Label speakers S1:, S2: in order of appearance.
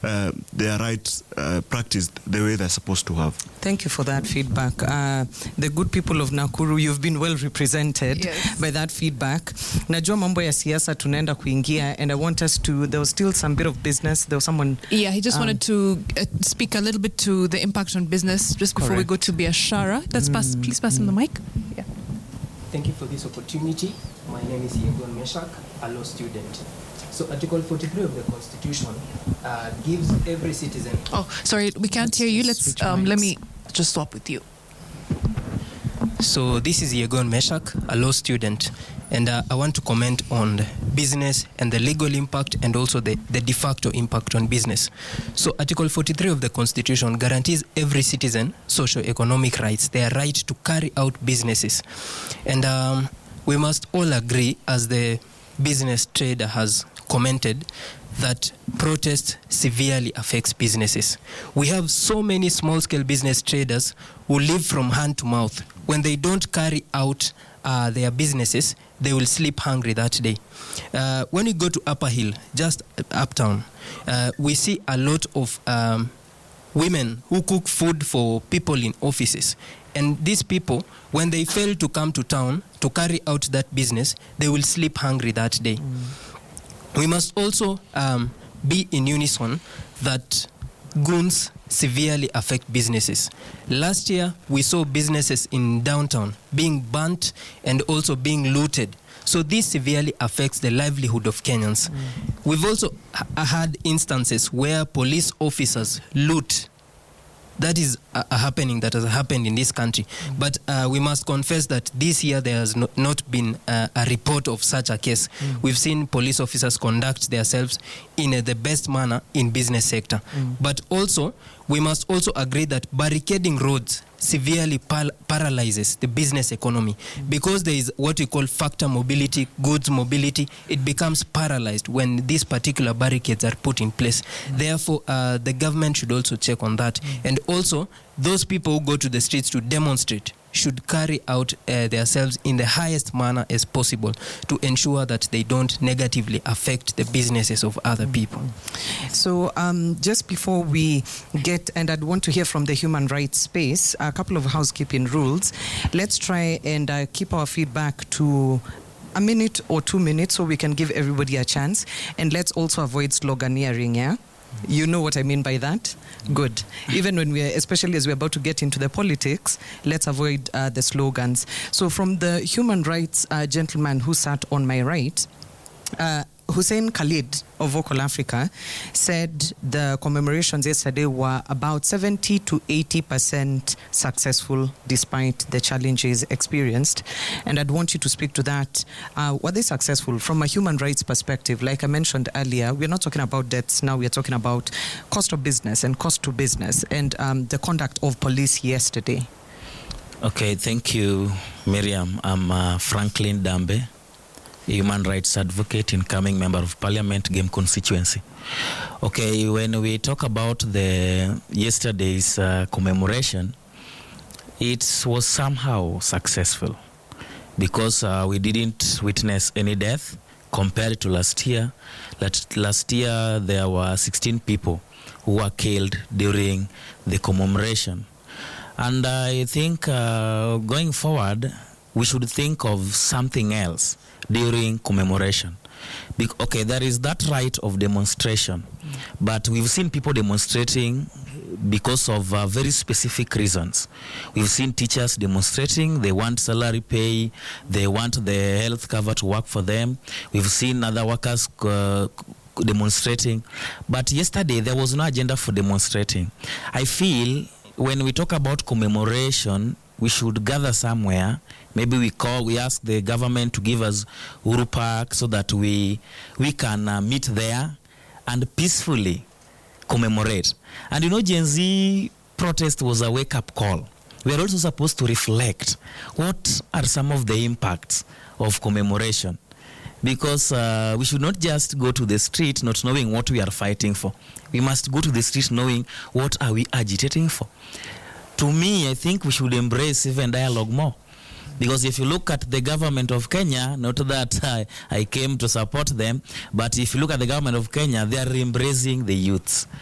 S1: their rights practiced the way they're supposed to have.
S2: Thank you for that feedback. The good people of Nakuru, you've been well represented by that feedback. Najua mambo ya siasa tunaenda kuingia, and I want us to, there was still some bit of business. There was someone...
S3: Yeah, he just wanted to speak a little bit to the impact on business just before we go to Biashara. Please pass him the mic. Yeah.
S4: Thank you for this opportunity. My name is Yegon Meshak, a law student. So Article 43 of the Constitution gives every citizen...
S3: Oh, sorry, we can't hear you. Let me just swap with you.
S4: So this is Yegon Meshak, a law student, and I want to comment on business and the legal impact and also the de facto impact on business. So Article 43 of the Constitution guarantees every citizen socio-economic rights, their right to carry out businesses. And we must all agree, as the business trader has commented, that protest severely affects businesses. We have so many small-scale business traders who live from hand to mouth. When they don't carry out their businesses, they will sleep hungry that day. When we go to Upper Hill, just uptown, we see a lot of women who cook food for people in offices. And these people, when they fail to come to town to carry out that business, they will sleep hungry that day. We must also be in unison that goons severely affect businesses. Last year, we saw businesses in downtown being burnt and also being looted. So this severely affects the livelihood of Kenyans. We've also had instances where police officers loot. That is a happening that has happened in this country. But we must confess that this year there has not been a report of such a case. We've seen police officers conduct themselves in the best manner in business sector. But also, we must also agree that barricading roads severely paralyzes the business economy. Because there is what we call factor mobility, goods mobility, it becomes paralyzed when these particular barricades are put in place. Therefore, the government should also check on that. And also, those people who go to the streets to demonstrate should carry out themselves in the highest manner as possible to ensure that they don't negatively affect the businesses of other people.
S2: So just before we get, and I'd want to hear from the human rights space, a couple of housekeeping rules. Let's try and keep our feedback to a minute or 2 minutes so we can give everybody a chance. And let's also avoid sloganeering, yeah? You know what I mean by that? Good. Even when especially as we're about to get into the politics, let's avoid the slogans. So from the human rights gentleman who sat on my right, Hussein Khalid of Vocal Africa said the commemorations yesterday were about 70 to 80% successful despite the challenges experienced. And I'd want you to speak to that. Were they successful from a human rights perspective? Like I mentioned earlier, we're not talking about deaths now, we're talking about cost of business and cost to business and the conduct of police yesterday.
S5: Okay, thank you, Miriam. I'm Franklin Dambe, human rights advocate, incoming member of parliament, Game constituency. Okay, when we talk about the yesterday's commemoration, it was somehow successful because we didn't witness any death compared to last year. Last year there were 16 people who were killed during the commemoration. And I think going forward, we should think of something else during commemoration. Okay, there is that right of demonstration, but we've seen people demonstrating because of very specific reasons. We've seen teachers demonstrating, they want salary pay, they want the health cover to work for them. We've seen other workers demonstrating, but yesterday there was no agenda for demonstrating. I feel when we talk about commemoration, we should gather somewhere. Maybe we ask the government to give us Uhuru Park so that we can meet there and peacefully commemorate. And you know, Gen Z protest was a wake-up call. We are also supposed to reflect what are some of the impacts of commemoration. Because we should not just go to the street not knowing what we are fighting for. We must go to the street knowing what are we agitating for. To me, I think we should embrace even dialogue more. Because if you look at the government of Kenya, not that I came to support them, but if you look at the government of Kenya, they are embracing the youths.